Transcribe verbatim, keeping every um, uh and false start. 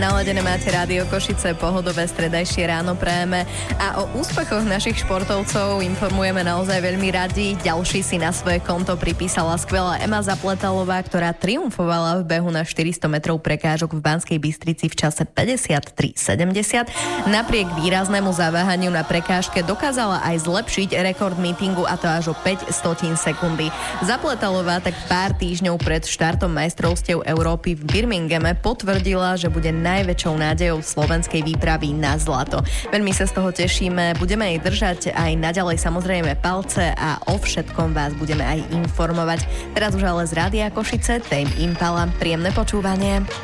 Naladené máte Rádio Košice, pohodové stredajšie ráno prajeme a o úspechoch našich športovcov informujeme naozaj veľmi radi. Ďalší si na svoje konto pripísala skvelá Ema Zapletalová, ktorá triumfovala v behu na štyristo metrov prekážok v Banskej Bystrici v čase päťdesiattri sedemdesiat. Napriek výraznému zaváhaniu na prekážke dokázala aj zlepšiť rekord meetingu, a to až o päť stotín sekundy. Zapletalová tak pár týždňov pred štartom majstrovstiev Európy v Birminghame potvrdila, že bude najväčšou nádejou slovenskej výpravy na zlato. Veľmi sa z toho tešíme, budeme jej držať aj naďalej samozrejme palce a o všetkom vás budeme aj informovať. Teraz už ale z Rádia Košice, Tame Impala. Príjemné počúvanie.